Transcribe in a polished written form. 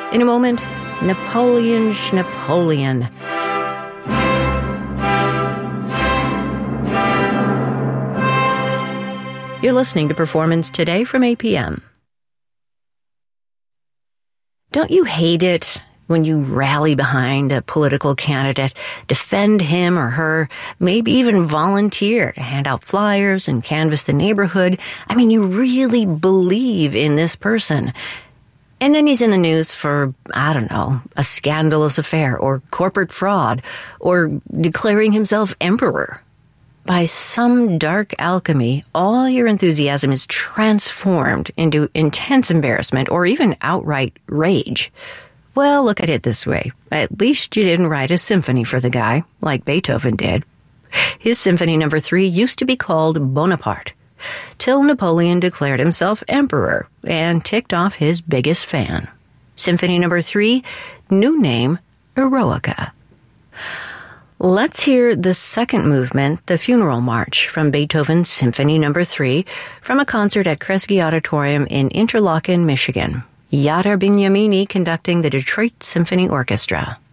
In a moment, Napoleon Schnapoleon. You're listening to Performance Today from APM. Don't you hate it when you rally behind a political candidate, defend him or her, maybe even volunteer to hand out flyers and canvass the neighborhood? I mean, you really believe in this person. And then he's in the news for, I don't know, a scandalous affair or corporate fraud or declaring himself emperor. By some dark alchemy, all your enthusiasm is transformed into intense embarrassment or even outright rage. Well, look at it this way. At least you didn't write a symphony for the guy, like Beethoven did. His Symphony No. 3 used to be called Bonaparte, till Napoleon declared himself emperor and ticked off his biggest fan. Symphony No. 3, new name, Eroica. Let's hear the second movement, the Funeral March, from Beethoven's Symphony No. 3, from a concert at Kresge Auditorium in Interlaken, Michigan. Yadar Binyamini conducting the Detroit Symphony Orchestra.